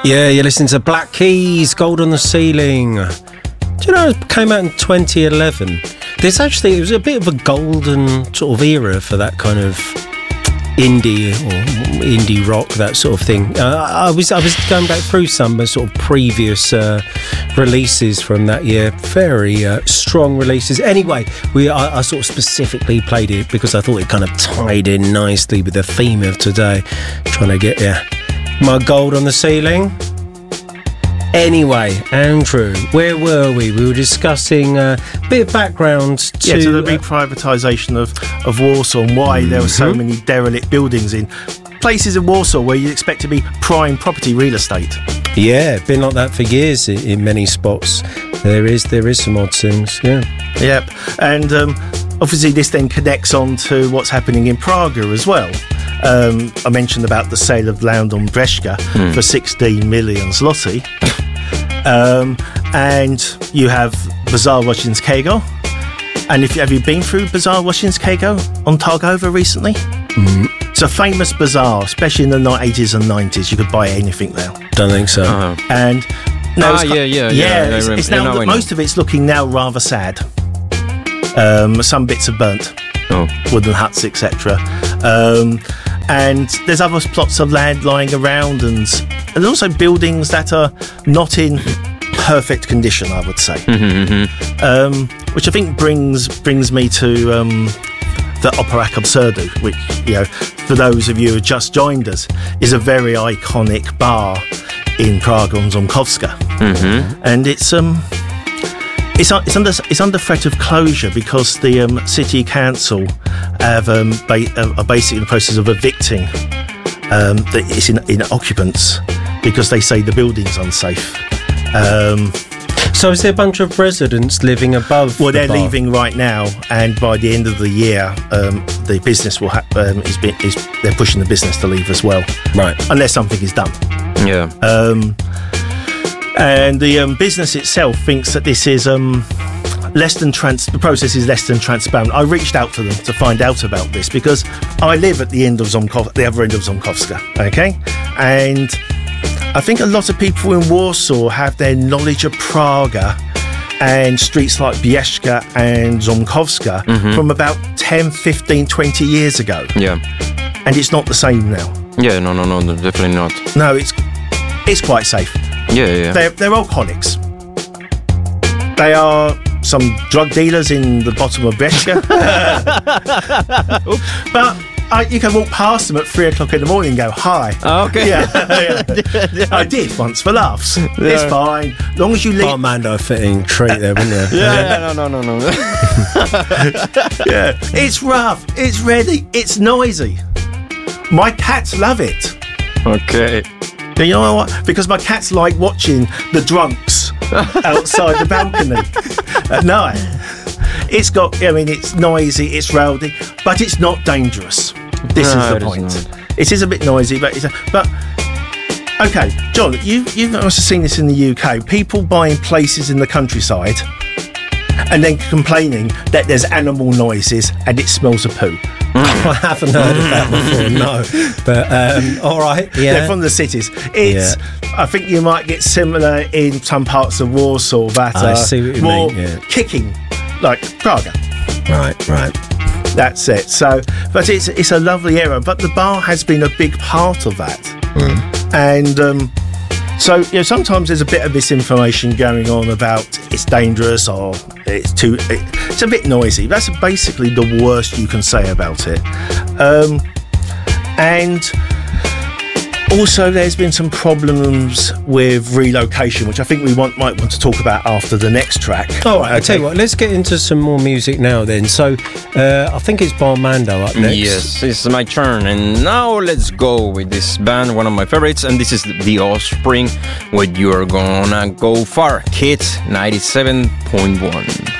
Yeah, you're listening to Black Keys, Gold on the Ceiling. Do you know it came out in 2011? It was a bit of a golden sort of era for that kind of indie or indie rock, that sort of thing. I was going back through some sort of previous releases from that year, very strong releases. Anyway, I sort of specifically played it because I thought it kind of tied in nicely with the theme of today, trying to get my gold on the ceiling. Anyway, Andrew, where were we? We were discussing a bit of background to the reprivatisation of Warsaw and why there were so many derelict buildings in places in Warsaw where you'd expect to be prime property real estate. Yeah, been like that for years in many spots. There is some odd things, yeah. Yep, and obviously this then connects on to what's happening in Prague as well. I mentioned about the sale of land on Breszka for 16 million zloty. And you have Bazaar Wojciechowskiego. And have you been through Bazaar Wojciechowskiego on Targowa recently? It's a famous bazaar, especially in the 80s and 90s. You could buy anything there. Don't think so. And now it's now know, most of it's looking now rather sad. Some bits are burnt, wooden huts, etc. And there's other plots of land lying around, and also buildings that are not in perfect condition, I would say. Which I think brings me to the Operak Absurdu, which, for those of you who just joined us, is a very iconic bar in Prague on Ząbkowska. And it's under threat of closure because the city council are basically in the process of evicting it's in occupants because they say the building's unsafe. So is there a bunch of residents living above? Well, they're leaving right now, and by the end of the year, the business will they're pushing the business to leave as well, right? Unless something is done. Yeah. And the business itself thinks that this is the process is less than transparent. I reached out to them to find out about this because I live at the other end of Ząbkowska, okay? And I think a lot of people in Warsaw have their knowledge of Prague and streets like Breszka and Ząbkowska from about 10, 15, 20 years ago. Yeah. And it's not the same now. Yeah, no, definitely not. No, it's quite safe. Yeah. They're alcoholics. They are some drug dealers in the bottom of Breszka. But you can walk past them at 3 o'clock in the morning and go, hi. Oh, okay. Yeah. I did once for laughs. Yeah. It's fine. As long as you leave. Armando fitting treat there, wouldn't you? Yeah, no. Yeah. It's rough. It's ready. It's noisy. My cats love it. Okay. You know what? Because my cats like watching the drunks outside the balcony at night. It's noisy, it's rowdy, but it's not dangerous. This is the point. It is a bit noisy, but okay, John, you've also seen this in the UK. People buying places in the countryside and then complaining that there's animal noises and it smells of poo. I haven't heard of that before, no. But all right, yeah. They're from the cities. I think you might get similar in some parts of Warsaw that are more kicking, like Prague. Right. That's it. So, but it's a lovely area. But the bar has been a big part of that, and so sometimes there's a bit of misinformation going on about it's dangerous or it's a bit noisy. That's basically the worst you can say about it. And also there's been some problems with relocation, which I think we might want to talk about after the next track. All right, I'll tell you what, let's get into some more music now then. So I think it's Barmando up next. Yes, it's my turn. And now let's go with this band, one of my favorites, and this is The Offspring with You're Gonna Go Far, Kids 97.1.